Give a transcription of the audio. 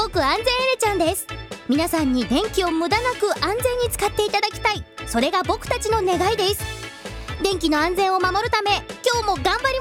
国安全エレちゃんです。皆さんに電気を無駄なく安全に使っていただきたい、それが僕たちの願いです。電気の安全を守るため今日も頑張り